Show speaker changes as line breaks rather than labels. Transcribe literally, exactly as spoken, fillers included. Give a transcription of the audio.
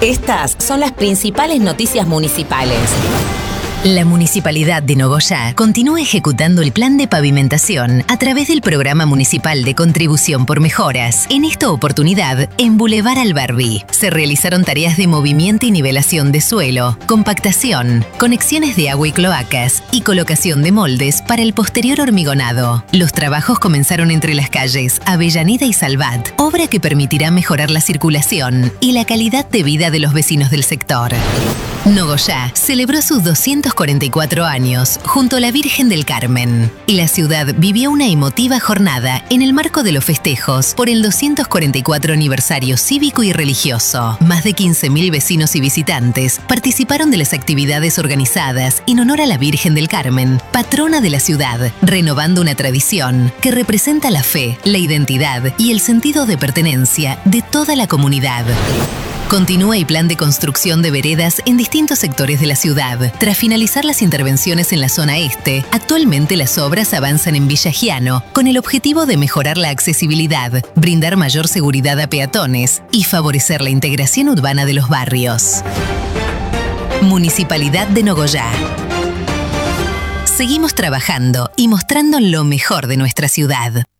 Estas son las principales noticias municipales.
La Municipalidad de Nogoyá continúa ejecutando el plan de pavimentación a través del Programa Municipal de Contribución por Mejoras. En esta oportunidad, en Boulevard Alberbi, se realizaron tareas de movimiento y nivelación de suelo, compactación, conexiones de agua y cloacas y colocación de moldes para el posterior hormigonado. Los trabajos comenzaron entre las calles Avellaneda y Salvat, obra que permitirá mejorar la circulación y la calidad de vida de los vecinos del sector. Nogoyá celebró sus doscientos cuarenta y cuatro años junto a la Virgen del Carmen y la ciudad vivió una emotiva jornada en el marco de los festejos por el doscientos cuarenta y cuatro aniversario cívico y religioso. Más de quince mil vecinos y visitantes participaron de las actividades organizadas en honor a la Virgen del Carmen, patrona de la ciudad, renovando una tradición que representa la fe, la identidad y el sentido de pertenencia de toda la comunidad. Continúa el plan de construcción de veredas en distintos sectores de la ciudad. Tras finalizar las intervenciones en la zona este, actualmente las obras avanzan en Villa Giano con el objetivo de mejorar la accesibilidad, brindar mayor seguridad a peatones y favorecer la integración urbana de los barrios. Municipalidad de Nogoyá. Seguimos trabajando y mostrando lo mejor de nuestra ciudad.